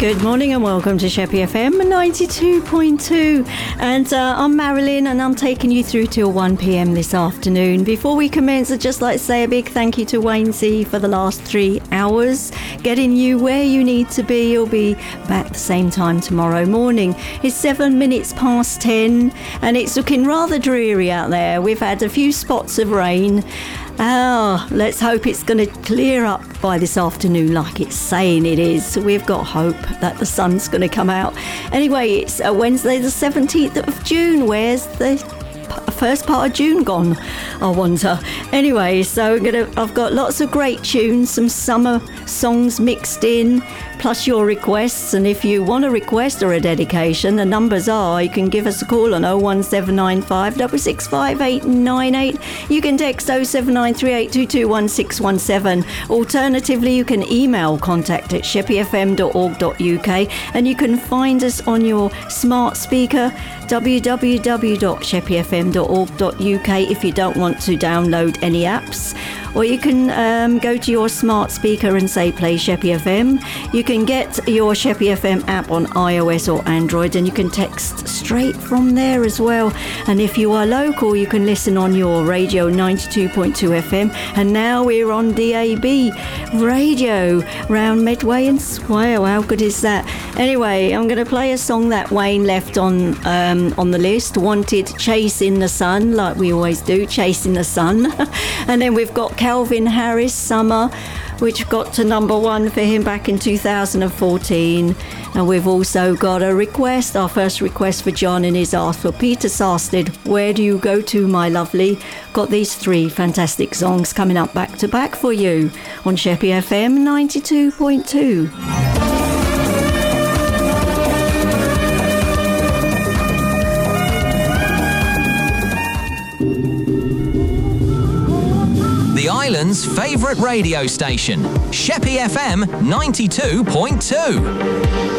Good morning and welcome to Sheppey FM 92.2, and I'm Marilyn and I'm taking you through till 1pm this afternoon. Before we commence, I'd just like to say a big thank you to Wayne C for the last 3 hours, getting you where you need to be. You'll be back the same time tomorrow morning. It's 7 minutes past 10 and it's looking rather dreary out there. We've had a few spots of rain. Let's hope it's going to clear up by this afternoon like it's saying it is. We've got hope that the sun's going to come out. Anyway, it's Wednesday the 17th of June. Where's the first part of June gone, I wonder? Anyway, so I've got lots of great tunes, some summer songs mixed in, plus your requests. And if you want a request or a dedication, the numbers are, you can give us a call on 01795 665 898. You can text 07938221617. Alternatively, you can email contact@sheppeyfm.org.uk, and you can find us on your smart speaker, www.sheppeyfm.org.uk, if you don't want to download any apps. Or you can go to your smart speaker and say play Sheppey FM. You can get your Sheppey FM app on iOS or Android, and you can text straight from there as well. And if you are local, you can listen on your radio 92.2 FM. And now we're on DAB radio round Medway and Swale. How good is that? Anyway, I'm going to play a song that Wayne left on the list. Wanted Chasing the Sun, like we always do, Chasing the Sun. And then we've got Calvin Harris, Summer, which got to number 1 for him back in 2014. And we've also got a request, our first request for John, and his ask for Peter Sarsted, Where Do You Go To, My Lovely? Got these 3 fantastic songs coming up back to back for you on Sheppey FM 92.2. The island's favourite radio station, Sheppey FM 92.2.